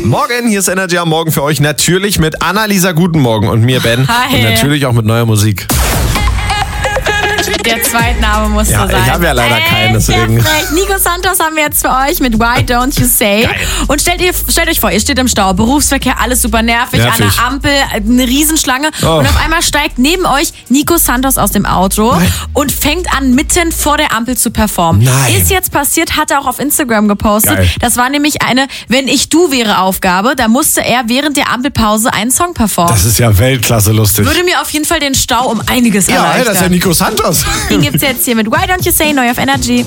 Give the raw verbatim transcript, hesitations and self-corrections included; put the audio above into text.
Morgen, hier ist Energy am Morgen für euch. Natürlich mit Annalisa Guten Morgen und mir, Ben. Hi. Und natürlich auch mit neuer Musik. Der Zweitname muss Ja, so sein. ich habe ja leider keinen, Echt, deswegen. ja, frech. Nico Santos haben wir jetzt für euch mit Why Don't You Say. Geil. Und stellt, ihr, stellt euch vor, ihr steht im Stau, Berufsverkehr, alles super nervig, Nervig. an der Ampel, eine Riesenschlange. Oh. Und auf einmal steigt neben euch Nico Santos aus dem Auto Nein. und fängt an, mitten vor der Ampel zu performen. Nein. Ist jetzt passiert, hat er auch auf Instagram gepostet. Geil. Das war nämlich eine Wenn ich du wäre Aufgabe. Da musste er während der Ampelpause einen Song performen. Das ist ja Weltklasse lustig. Würde mir auf jeden Fall den Stau um einiges Ja, ey, erleichtern. das ist ja Nico Santos. Den gibt's jetzt hier mit Why Don't You Say, neu auf Energy.